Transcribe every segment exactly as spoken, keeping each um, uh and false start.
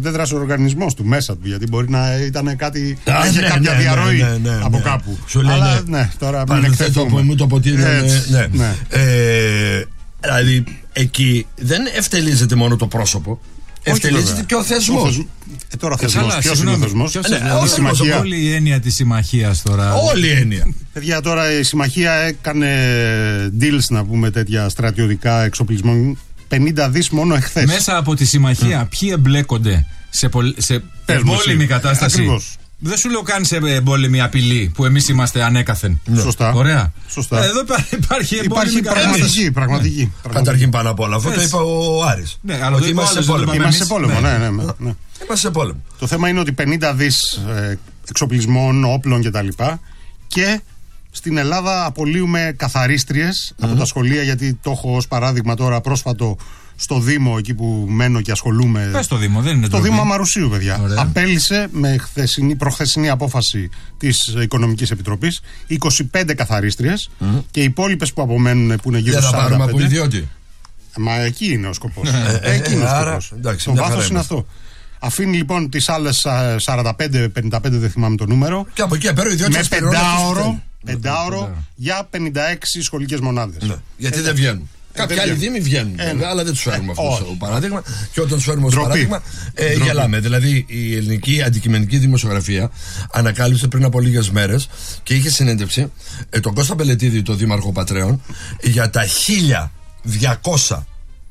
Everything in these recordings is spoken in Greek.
αντέδρασε ο οργανισμός του μέσα του. Γιατί μπορεί να ήταν κάτι. Α, είχε ναι, κάποια ναι, διαρροή ναι, ναι, ναι, από ναι. κάπου. Σου λέει, αλλά ναι, ναι, τώρα μην εκθέτουμε. Μου το ποτήρι. Ναι. Ναι. Ε, δηλαδή εκεί δεν ευτελίζεται μόνο το πρόσωπο. Ευτελίζεται και ο θεσμός. Ε, τώρα θεσμός. Ποιος είναι ο θεσμός? Όλη η έννοια της συμμαχίας τώρα. Όλη η έννοια. Παιδιά, τώρα η συμμαχία έκανε deals, να πούμε, τέτοια στρατιωτικά εξοπλισμών. πενήντα δις μόνο εχθές. Μέσα από τη συμμαχία, mm. ποιοι εμπλέκονται σε, πολ... σε εμπόλεμη κατάσταση. Ακριβώς. Δεν σου λέω καν σε εμπόλεμη απειλή που εμείς είμαστε ανέκαθεν. Ναι. Σωστά. Ωραία. Σωστά. Εδώ υπάρχει εμπόλεμη κατάσταση. Πραγματική, πραγματική. Ναι. Καταρχήν πάνω απ' όλα. Αυτό το είπε ο Άρης. Ναι, αλλά ότι είμαστε σε πόλεμο. Είμαστε σε πόλεμο, ναι, ναι, ναι. ναι. Είμαστε σε πόλεμο. Το θέμα είναι ότι πενήντα δις ε, εξοπλισμών, όπλων κτλ. Και στην Ελλάδα απολύουμε καθαρίστριες mm-hmm. από τα σχολεία, γιατί το έχω ως παράδειγμα τώρα πρόσφατο στο Δήμο, εκεί που μένω και ασχολούμαι. Πες στο Δήμο, δεν είναι το Δήμο Αμαρουσίου, παιδιά. Ωραία. Απέλυσε με χθεσινή, προχθεσινή απόφαση της Οικονομικής Επιτροπής είκοσι πέντε καθαρίστριες mm-hmm. και οι υπόλοιπες που απομένουν, που είναι γύρω στους σαράντα πέντε. Δεν θα πάρουμε από ιδιώτη. Μα εκεί είναι ο σκοπός. ε, ε, εκεί είναι ε, ο άρα, σκοπός. Εντάξει, το βάθος είναι αυτό. Αφήνει λοιπόν τις άλλες σαράντα πέντε πενήντα πέντε, δεν θυμάμαι το νούμερο. Και από εκεί απέρα ο ιδιώτης με πεντάωρο, πεντάωρο για πενήντα έξι σχολικές μονάδες. Ναι, γιατί δεν βγαίνουν. Κάποιοι άλλοι δήμοι βγαίνουν, ε, βέβαια, αλλά δεν τους φέρουμε αυτό το παράδειγμα. Και όταν τους φέρουμε ως παράδειγμα, ε, γελάμε. Δηλαδή, η ελληνική αντικειμενική δημοσιογραφία ανακάλυψε πριν από λίγες μέρες και είχε συνέντευξη ε, τον Κώστα Πελετίδη, τον δήμαρχο Πατρέων, για τα χίλια διακόσια.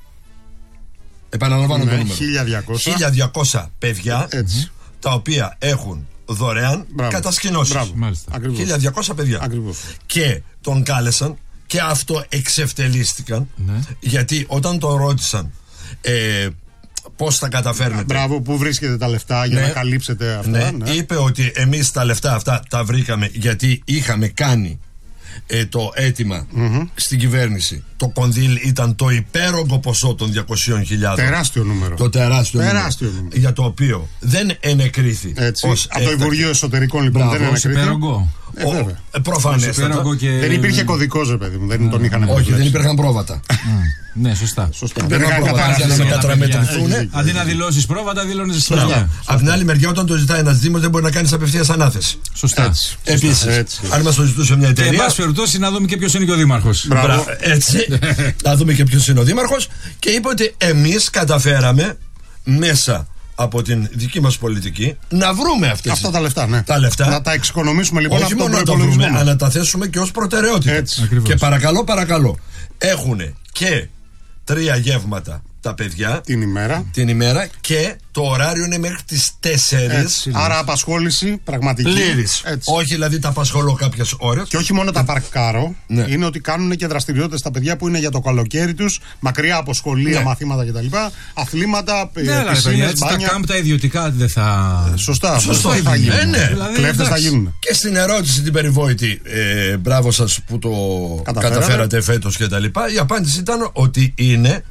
Επαναλαμβάνω ναι, το νούμερο. χίλια διακόσια παιδιά έτσι. Τα οποία έχουν δωρεάν κατασκηνώσεις. χίλια διακόσια παιδιά. Ακριβώς. Και τον κάλεσαν και αυτό εξευτελίστηκαν, ναι. Γιατί όταν τον ρώτησαν ε, πώς θα καταφέρνετε. Μπράβο, πού βρίσκετε τα λεφτά για ναι. να καλύψετε αυτά. Ναι. Ναι. Είπε ότι εμείς τα λεφτά αυτά τα βρήκαμε γιατί είχαμε κάνει ε, το αίτημα mm-hmm. στην κυβέρνηση. Το κονδύλι ήταν το υπέρογκο ποσό των διακοσίων χιλιάδων. Τεράστιο νούμερο. Το τεράστιο, τεράστιο νούμερο, νούμερο. Για το οποίο δεν ενεκρίθη. Ως από το Υπουργείο Εσωτερικών λοιπόν. Μπράβο, δεν ενεκρίθη. Ε, βέβαια. Ε, προφανέστατα. Και... Δεν υπήρχε κωδικός, ρε παιδί μου. Δεν τον είχαν. Όχι, δεν υπήρχαν πρόβατα. Ναι, σωστά. Σωστά. Δεν υπήρχαν πρόβατα για να με κατραμετρηθούν. Αντί να δηλώσεις πρόβατα, δηλώνεις συνολικά. Από την άλλη μεριά, όταν το ζητάει ένας Δήμος, δεν μπορεί να κάνεις απευθείας ανάθεση. Σωστά. Επίσης, αν μας το ζητούσε μια εταιρεία. Και εν πάση περιπτώσει να δούμε και ποιος είναι και ο Δήμαρχος. Έτσι. Να δούμε και ποιος είναι ο Δήμαρχος. Και είπε ότι εμείς καταφέραμε μέσα από την δική μας πολιτική να βρούμε αυτές αυτά τα λεφτά, ναι. τα λεφτά. Να τα εξοικονομήσουμε λοιπόν. Όχι μόνο να τα βρούμε, αλλά να τα θέσουμε και ως προτεραιότητα. Έτσι. Και παρακαλώ, παρακαλώ, έχουν και τρία γεύματα τα παιδιά την ημέρα. την ημέρα και το ωράριο είναι μέχρι τις τέσσερις. Άρα απασχόληση πραγματική. Πλήρης. Όχι δηλαδή τα απασχολώ κάποιες ώρες. Και όχι μόνο τα παρκάρω, ναι. Είναι ότι κάνουν και δραστηριότητες τα παιδιά που είναι για το καλοκαίρι τους, μακριά από σχολεία, ναι. μαθήματα κτλ. Αθλήματα, ναι, πισίνες, μπάνια. Τα κάμπτα ιδιωτικά δεν θα. Σωστά. Σωστό θα γίνουν. Ε, ναι. Δηλαδή, κλέφτες θα γίνουν. Και στην ερώτηση την περιβόητη, ε, μπράβο σας που το Καταφέρατε. καταφέρατε φέτος κτλ. Η απάντηση ήταν ότι είναι.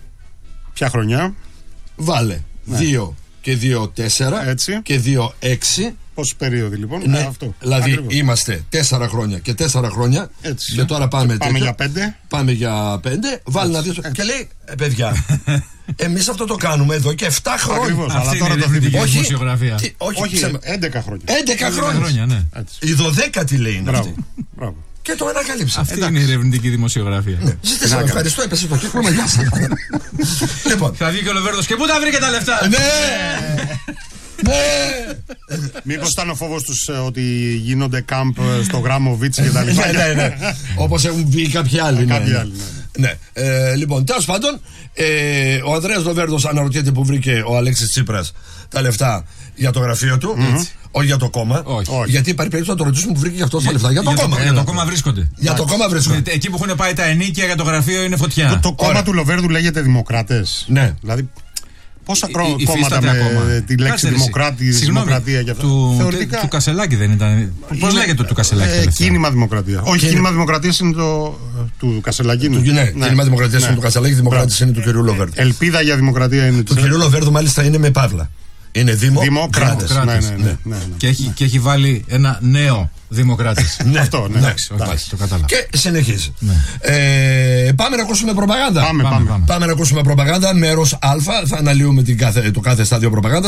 Ποια χρονιά? Βάλε ναι. δύο και δύο τέσσερα έτσι. Και δύο έξι. Πόσοι περίοδοι λοιπόν? Ναι. Ε, αυτό. Δηλαδή ακριβώς. Είμαστε τέσσερα χρόνια και τέσσερα χρόνια. Έτσι. Και τώρα πάμε, και πάμε για πέντε. Πάμε για πέντε. Βάλε να δεις. Και λέει, ε, παιδιά, εμείς αυτό το κάνουμε εδώ και επτά χρόνια. Ακριβώς, αυτή αλλά είναι τώρα η το θετικό. όχι, δημοσιογραφία. Τι, όχι, όχι ψέμα. έντεκα χρόνια. έντεκα χρόνια. χρόνια ναι. Η δωδέκατη λέει είναι μπράβο. αυτή. Μπράβο. Και το ανακαλύψα. Αυτή είναι η ερευνητική δημοσιογραφία. Ναι. Ζήτησα, ευχαριστώ, έπεσε το κύκλωμα. Γεια σας. Λοιπόν. Θα βγει και ο Λοβέρδος και πού τα βρήκε τα λεφτά. Ναι. Ναι. Μήπως ήταν ο φόβος τους ε, ότι γίνονται κάμπ στο γράμμο Βίτση και τα λοιπά. Ναι, ναι, ναι. Όπως έχουν βγει κάποιοι άλλοι. Κάποιοι άλλοι, ναι. Ναι. Ε, λοιπόν, τέλος πάντων, ε, ο Ανδρέας Λοβέρδος αναρωτιέται που βρήκε ο Αλέξης Τσίπρας τα λεφτά για το γραφείο του. Mm-hmm. Όχι για το κόμμα. Όχι. Γιατί υπάρχει περίπτωση να το ρωτήσουμε που βρήκε και αυτό τα λεφτά. Για το για κόμμα. Το, για το κόμμα βρίσκονται. Για το κόμμα βρίσκονται. Εκεί που έχουν πάει τα ενίκια για το γραφείο είναι φωτιά. Το, το κόμμα του Λοβέρδου λέγεται Δημοκράτες. Ναι. Δηλαδή. Πόσα η, κόμματα με ακόμα. Τη λέξη Κάτσε, δημοκράτη, δημοκρατία και αυτά. Του, θεωρητικά. Του Κασελάκη δεν ήταν. Πώς λέγεται το του Κασελάκη? Ε, κίνημα Δημοκρατία. Όχι, κίνημα Δημοκρατία είναι το. Του Κασελάκη. Του, ναι, ναι. Κίνημα Δημοκρατία ναι. είναι του Κασελάκη, Δημοκράτη είναι του κ. Λοβέρδου. Ελπίδα για Δημοκρατία είναι του κ. Λοβέρδου, μάλιστα είναι με παύλα. Είναι δημοκράτες. Ναι, ναι, ναι, ναι, ναι. Και, έχει, και έχει βάλει ένα νέο δημοκράτης. Ναι, αυτό, ναι. Εντάξει, το κατάλαβα. Και συνεχίζει. Ναι. Ε, πάμε να ακούσουμε προπαγάνδα. Πάμε, πάμε. Πάμε, πάμε να ακούσουμε προπαγάνδα. Μέρος Α. Θα αναλύουμε την κάθε, το κάθε στάδιο προπαγάνδα.